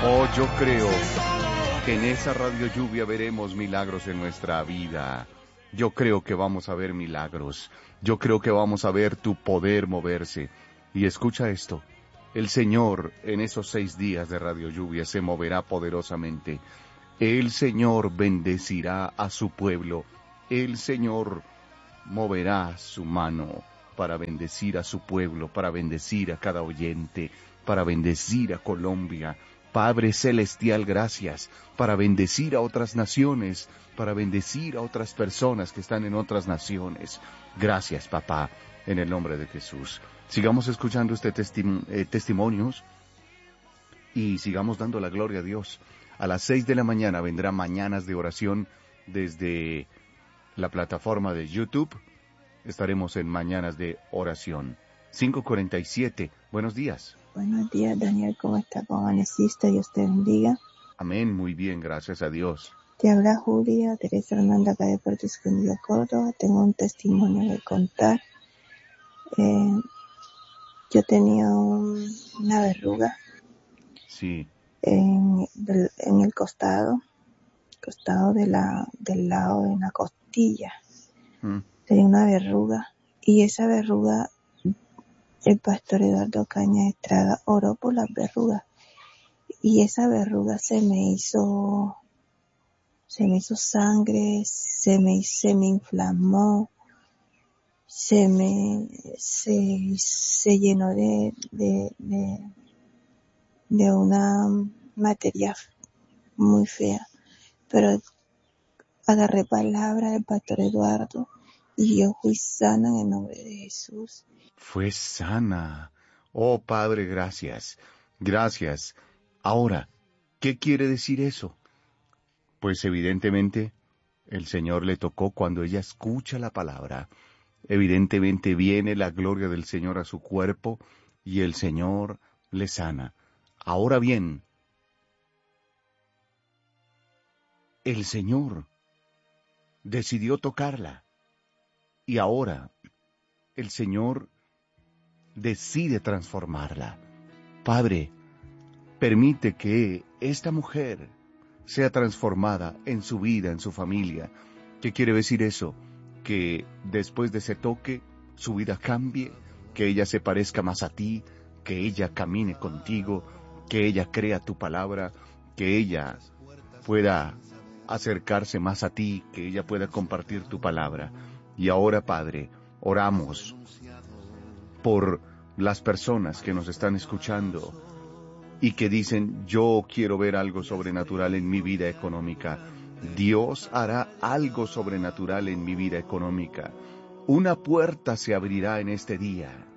Oh, yo creo que en esa radio lluvia veremos milagros en nuestra vida. Yo creo que vamos a ver milagros. Yo creo que vamos a ver tu poder moverse. Y escucha esto. El Señor en esos 6 días de radio lluvia se moverá poderosamente. El Señor bendecirá a su pueblo. El Señor moverá su mano para bendecir a su pueblo, para bendecir a cada oyente, para bendecir a Colombia. Padre Celestial, gracias, para bendecir a otras naciones, para bendecir a otras personas que están en otras naciones. Gracias, papá, en el nombre de Jesús. Sigamos escuchando testimonios y sigamos dando la gloria a Dios. A las 6 de la mañana vendrán mañanas de oración desde la plataforma de YouTube. Estaremos en mañanas de oración. 5:47. Buenos días. Buenos días, Daniel. ¿Cómo está? ¿Cómo amaneciste? Dios te bendiga. Amén. Muy bien. Gracias a Dios. Te habla Julia, Teresa Hernanda, acá de Puerto Escondido, Córdoba. Tengo un testimonio de contar. Yo tenía una verruga. Sí. En el costado del lado de la costilla. Tenía una verruga. Y esa verruga, el pastor Eduardo Caña Estrada oró por las verrugas. Y esa verruga se me hizo sangre, se me inflamó, se llenó de una materia muy fea. Pero agarré palabra del pastor Eduardo y yo fui sana en el nombre de Jesús. Fue sana. Oh, Padre, gracias. Gracias. Ahora, ¿qué quiere decir eso? Pues evidentemente el Señor le tocó cuando ella escucha la palabra. Evidentemente viene la gloria del Señor a su cuerpo y el Señor le sana. Ahora bien, el Señor decidió tocarla y ahora el Señor decide transformarla. Padre, permite que esta mujer sea transformada en su vida, en su familia. ¿Qué quiere decir eso? Que después de ese toque, su vida cambie, que ella se parezca más a ti, que ella camine contigo, que ella crea tu palabra, que ella pueda acercarse más a ti, que ella pueda compartir tu palabra. Y ahora, Padre, oramos por las personas que nos están escuchando y que dicen, yo quiero ver algo sobrenatural en mi vida económica. Dios hará algo sobrenatural en mi vida económica. Una puerta se abrirá en este día.